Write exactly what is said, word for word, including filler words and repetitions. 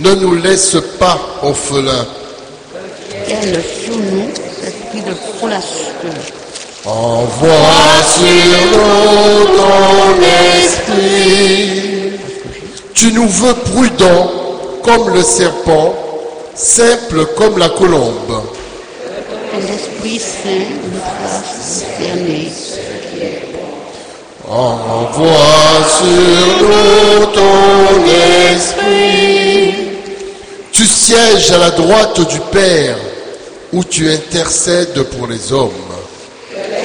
ne nous laisse pas orphelins. Quel sur nous esprit de frôlation. Envoie sur nous ton esprit. Tu nous veux prudents comme le serpent, simple comme la colombe. Que l'Esprit Saint nous fasse discerner ce qui est bon. Envoie sur nous ton esprit. Tu sièges à la droite du Père, où tu intercèdes pour les hommes.